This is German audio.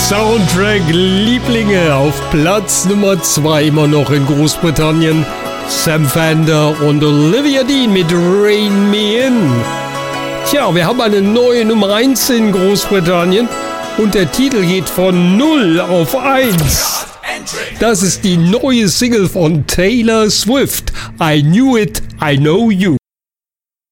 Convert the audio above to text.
Soundtrack-Lieblinge auf Platz Nummer 2 immer noch in Großbritannien. Sam Fender und Olivia Dean mit Rain Me In. Tja, wir haben eine neue Nummer 1 in Großbritannien und der Titel geht von 0 auf 1. Das ist die neue Single von Taylor Swift. I Knew It, I Know You.